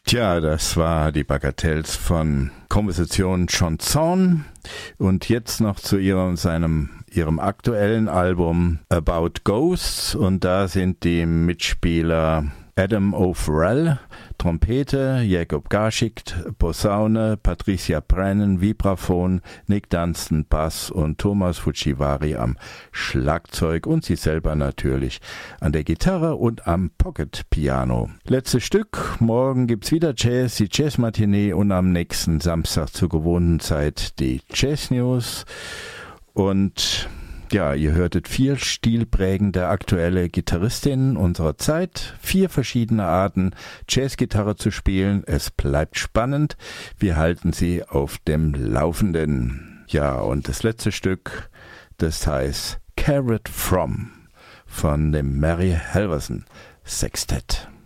Tja, das war die Bagatelles von Konversation Chanson und jetzt noch zu ihrem aktuellen Album About Ghosts und da sind die Mitspieler Adam O'Farrell, Trompete, Jacob Garschick, Posaune, Patricia Brennan, Vibraphon, Nick Dunstan, Bass und Thomas Fujiwara am Schlagzeug und sie selber natürlich an der Gitarre und am Pocket Piano. Letztes Stück, morgen gibt's wieder Jazz, die Jazz-Matinee und am nächsten Samstag zur gewohnten Zeit die Jazz News und ja, ihr hörtet 4 stilprägende aktuelle Gitarristinnen unserer Zeit, 4 verschiedene Arten, Jazzgitarre zu spielen. Es bleibt spannend. Wir halten Sie auf dem Laufenden. Ja, und das letzte Stück, das heißt Carrot From von dem Mary Halvorsen Sextett.